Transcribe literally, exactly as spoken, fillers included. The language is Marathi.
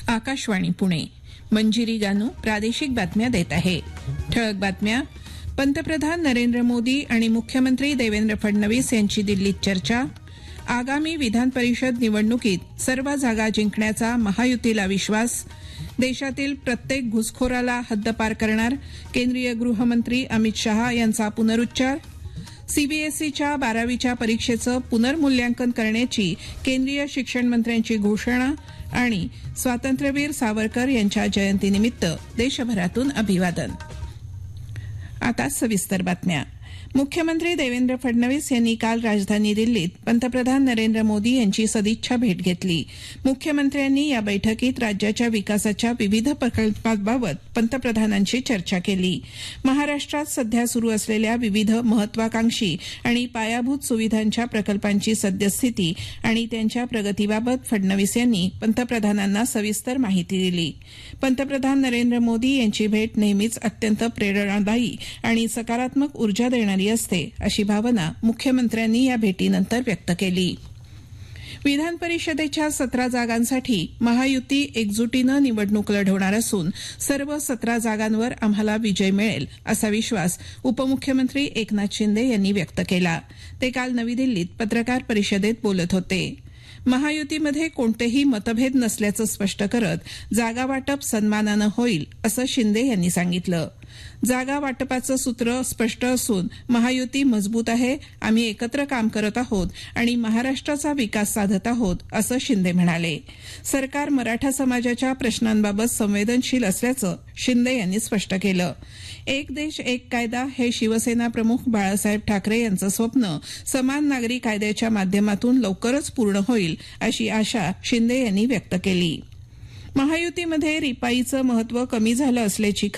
आकाशवाणी पुणे. मंजिरी गानू प्रादेशिक बातम्या देत आहे. ठळक बातम्या. पंतप्रधान नरेंद्र मोदी आणि मुख्यमंत्री देवेंद्र फडणवीस यांची दिल्लीत चर्चा. आगामी विधान परिषद निवडणुकीत सर्व जागा जिंकण्याचा महायुतीला विश्वास. देशातील प्रत्येक घुसखोराला हद्दपार करणार केंद्रीय गृहमंत्री अमित शहा यांचा पुनरुच्चार. सीबीएसईच्या बारावीच्या परीक्षेचं पुनर्मूल्यांकन करण्याची केंद्रीय शिक्षण मंत्र्यांची घोषणा. आणि स्वातंत्र्यवीर सावरकर यांच्या जयंतीनिमित्त देशभरातून अभिवादन. आता सविस्तर बातम्या. मुख्यमंत्री देवेंद्र फडणवीस यांनी काल राजधानी दिल्लीत पंतप्रधान नरेंद्र मोदी यांची सदिच्छा भेट घेतली. मुख्यमंत्र्यांनी या बैठकीत राज्याच्या विकासाच्या विविध प्रकल्पांबाबत पंतप्रधानांशी चर्चा केली. महाराष्ट्रात सध्या सुरू असलेल्या विविध महत्वाकांक्षी आणि पायाभूत सुविधांच्या प्रकल्पांची सद्यस्थिती आणि त्यांच्या प्रगतीबाबत फडणवीस यांनी पंतप्रधानांना सविस्तर माहिती दिली. पंतप्रधान नरेंद्र मोदी यांची भेट नेहमीच अत्यंत प्रेरणादायी आणि सकारात्मक ऊर्जा देणारी असते अशी भावना मुख्यमंत्र्यांनी या भेटीनंतर व्यक्त केली. विधान परिषदेच्या सतरा जागांसाठी महायुती एकजुटीनं निवडणूक लढवणार असून सर्व सतरा जागांवर आम्हाला विजय मिळेल असा विश्वास उपमुख्यमंत्री एकनाथ शिंदे यांनी व्यक्त केला. ते काल नवी दिल्लीत पत्रकार परिषदेत बोलत होते. महायुतीमध्ये कोणतेही मतभेद नसल्याचं स्पष्ट करत जागा वाटप सन्मानानं होईल असं शिंदे यांनी सांगितलं. जागा वाटपाचं सूत्र स्पष्ट असून महायुती मजबूत आहे. आम्ही एकत्र काम करत आहोत आणि महाराष्ट्राचा विकास साधत आहोत असं शिंदे म्हणाले. सरकार मराठा समाजाच्या प्रश्नांबाबत संवेदनशील असल्याचं शिंदे यांनी स्पष्ट केलं. एक देश एक कायदा हे शिवसेना प्रमुख बाळासाहेब ठाकरे यांचं स्वप्न समान नागरी कायद्याच्या माध्यमातून लवकरच पूर्ण होईल अशी आशा शिंदे यांनी व्यक्त केली. महायुतीमध्ये रिपाईचं महत्व कमी झालं असल्याची